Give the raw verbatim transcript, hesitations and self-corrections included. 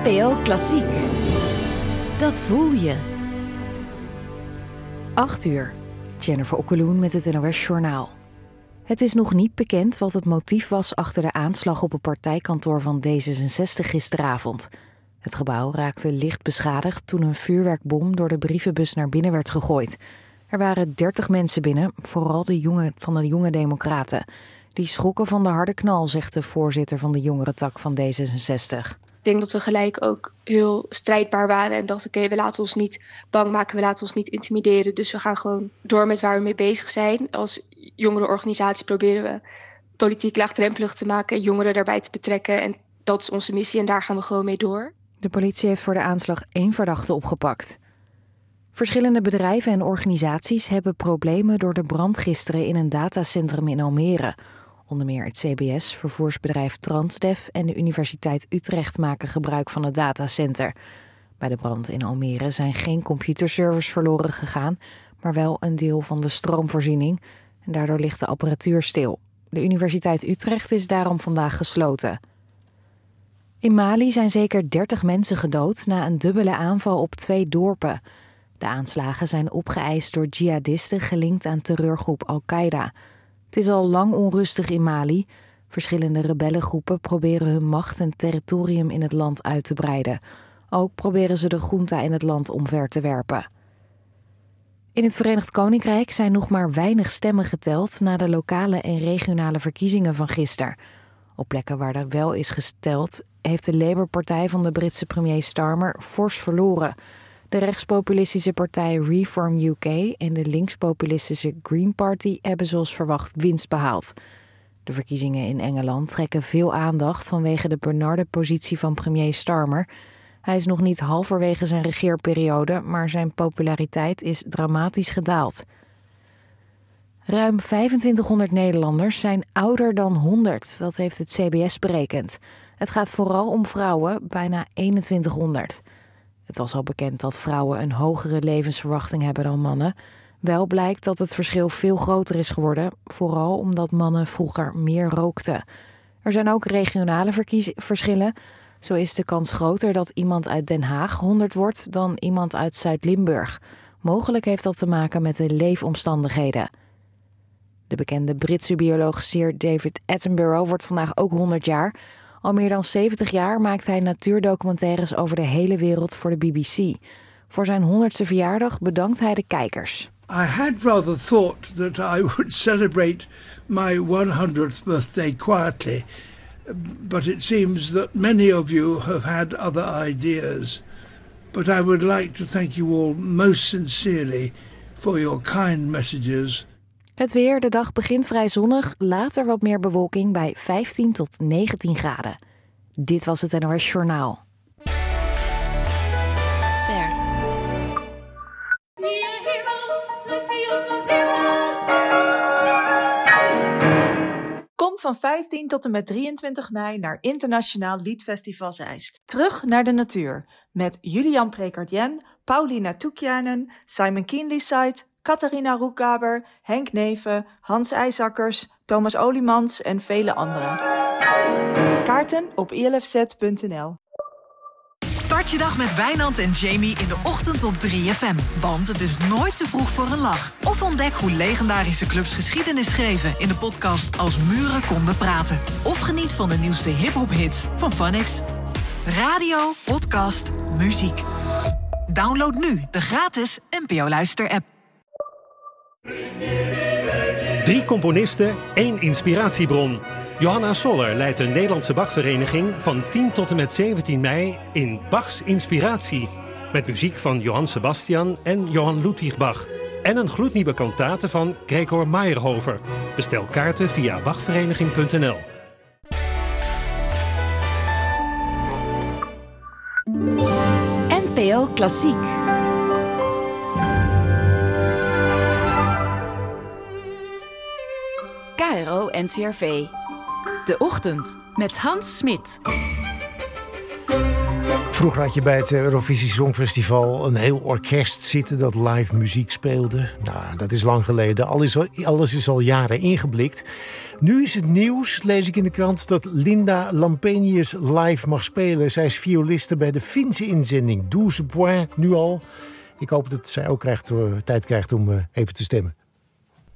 N P O Klassiek. Dat voel je. acht uur. Jennifer Okkeloen met het N O S Journaal. Het is nog niet bekend wat het motief was achter de aanslag op het partijkantoor van D zesenzestig gisteravond. Het gebouw raakte licht beschadigd toen een vuurwerkbom door de brievenbus naar binnen werd gegooid. Er waren dertig mensen binnen, vooral de jonge, van de jonge democraten. Die schrokken van de harde knal, zegt de voorzitter van de jongerentak van D zesenzestig. Ik denk dat we gelijk ook heel strijdbaar waren en dachten, oké, okay, we laten ons niet bang maken, we laten ons niet intimideren. Dus we gaan gewoon door met waar we mee bezig zijn. Als jongerenorganisatie proberen we politiek laagdrempelig te maken, jongeren daarbij te betrekken. En dat is onze missie en daar gaan we gewoon mee door. De politie heeft voor de aanslag één verdachte opgepakt. Verschillende bedrijven en organisaties hebben problemen door de brand gisteren in een datacentrum in Almere. Onder meer het C B S, vervoersbedrijf Transdev en de Universiteit Utrecht maken gebruik van het datacenter. Bij de brand in Almere zijn geen computerservers verloren gegaan, maar wel een deel van de stroomvoorziening. En daardoor ligt de apparatuur stil. De Universiteit Utrecht is daarom vandaag gesloten. In Mali zijn zeker dertig mensen gedood na een dubbele aanval op twee dorpen. De aanslagen zijn opgeëist door jihadisten gelinkt aan terreurgroep Al-Qaeda. Het is al lang onrustig in Mali. Verschillende rebellengroepen proberen hun macht en territorium in het land uit te breiden. Ook proberen ze de junta in het land omver te werpen. In het Verenigd Koninkrijk zijn nog maar weinig stemmen geteld na de lokale en regionale verkiezingen van gisteren. Op plekken waar er wel is geteld, heeft de Labour-partij van de Britse premier Starmer fors verloren. De rechtspopulistische partij Reform U K en de linkspopulistische Green Party hebben zoals verwacht winst behaald. De verkiezingen in Engeland trekken veel aandacht vanwege de benarde positie van premier Starmer. Hij is nog niet halverwege zijn regeerperiode, maar zijn populariteit is dramatisch gedaald. Ruim vijfentwintighonderd Nederlanders zijn ouder dan honderd, dat heeft het C B S berekend. Het gaat vooral om vrouwen, bijna eenentwintighonderd. Het was al bekend dat vrouwen een hogere levensverwachting hebben dan mannen. Wel blijkt dat het verschil veel groter is geworden, vooral omdat mannen vroeger meer rookten. Er zijn ook regionale verkies- verschillen. Zo is de kans groter dat iemand uit Den Haag honderd wordt dan iemand uit Zuid-Limburg. Mogelijk heeft dat te maken met de leefomstandigheden. De bekende Britse bioloog Sir David Attenborough wordt vandaag ook honderd jaar. Al meer dan zeventig jaar maakt hij natuurdocumentaires over de hele wereld voor de B B C. Voor zijn honderdste verjaardag bedankt hij de kijkers. I had rather thought that I would celebrate my hundredth birthday quietly, but it seems that many of you have had other ideas. But I would like to thank you all most sincerely for your kind messages. Het weer, de dag begint vrij zonnig, later wat meer bewolking bij vijftien tot negentien graden. Dit was het N O S Journaal. Ster. Kom van vijftien tot en met drieëntwintig mei naar Internationaal Liedfestival Zeist. Terug naar de natuur met Julian Prekardjen, Paulina Toekjanen, Simon Kienlysite, Catharina Roekgaber, Henk Neven, Hans IJsakkers, Thomas Oliemans en vele anderen. Kaarten op I L F Z punt N L. Start je dag met Wijnand en Jamie in de ochtend op drie F M. Want het is nooit te vroeg voor een lach. Of ontdek hoe legendarische clubs geschiedenis schreven in de podcast Als muren konden praten. Of geniet van de nieuwste hip-hop-hits van Phonics. Radio, podcast, muziek. Download nu de gratis N P O Luister-app. Drie componisten, één inspiratiebron. Johanna Soller leidt de Nederlandse Bachvereniging van tien tot en met zeventien mei in Bachs Inspiratie. Met muziek van Johann Sebastian en Johann Ludwig Bach. En een gloednieuwe kantate van Gregor Meyerhofer. Bestel kaarten via bachvereniging punt N L. N P O Klassiek. K R O N C R V. De Ochtend met Hans Smit. Vroeger had je bij het Eurovisie Songfestival een heel orkest zitten dat live muziek speelde. Nou, dat is lang geleden. Alles, alles is al jaren ingeblikt. Nu is het nieuws, lees ik in de krant, dat Linda Lampenius live mag spelen. Zij is violiste bij de Finse inzending. douze points nu al. Ik hoop dat zij ook krijgt, uh, tijd krijgt om uh, even te stemmen.